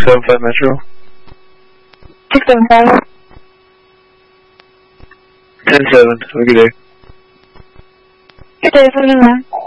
675 Metro. 675. 10-7. Have a good day. Good day, 79.